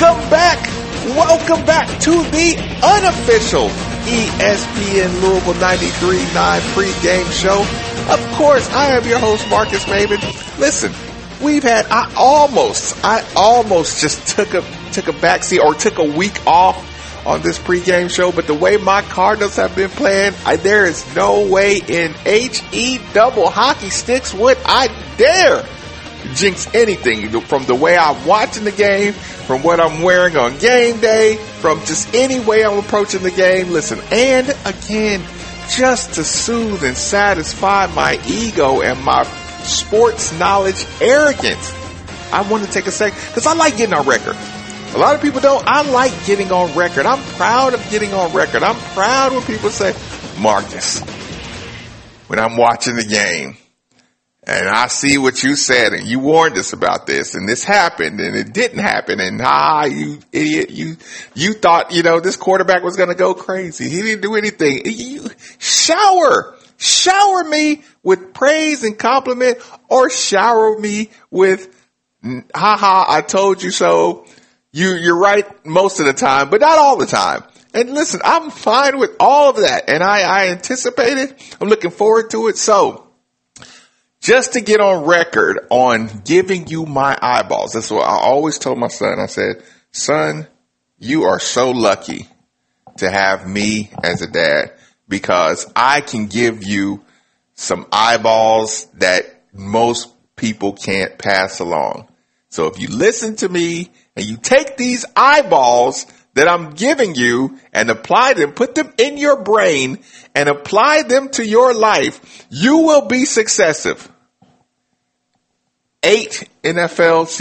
Welcome back to the unofficial ESPN Louisville 93.9 pregame show. Of course, I am your host, Marcus Maven. Listen, I almost just took a backseat or took a week off on this pregame show, but the way my Cardinals have been playing, there is no way in HE double hockey sticks would I dare jinx anything from the way I'm watching the game, from what I'm wearing on game day, from just any way I'm approaching the game. Listen, and again, just to soothe and satisfy my ego and my sports knowledge arrogance, I want to take a second because I like getting on record. A lot of people don't. I like getting on record. I'm proud of getting on record. I'm proud when people say, Marcus, when I'm watching the game and I see what you said and you warned us about this and this happened and it didn't happen and you idiot, you thought, this quarterback was going to go crazy. He didn't do anything. You shower me with praise and compliment or shower me with, I told you so. You're right most of the time, but not all the time. And listen, I'm fine with all of that. And I anticipate it. I'm looking forward to it. So just to get on record on giving you my eyeballs. That's what I always told my son. I said, son, you are so lucky to have me as a dad because I can give you some eyeballs that most people can't pass along. So if you listen to me and you take these eyeballs that I'm giving you and apply them, put them in your brain and apply them to your life, you will be successive. 8 NFL